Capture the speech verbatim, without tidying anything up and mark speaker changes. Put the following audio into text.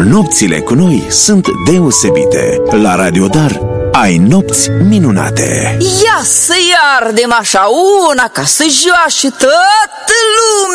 Speaker 1: Nopțile cu noi sunt deosebite. La Radio Dar ai nopți minunate.
Speaker 2: Ia să iardem așa una ca să joace toată lumea.